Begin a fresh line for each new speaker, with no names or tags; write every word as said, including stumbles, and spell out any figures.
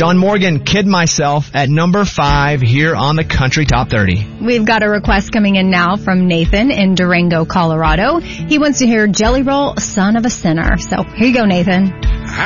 John Morgan, Kid Myself, at number five here on the Country Top thirty.
We've got a request coming in now from Nathan in Durango, Colorado. He wants to hear Jelly Roll, Son of a Sinner. So here you go, Nathan.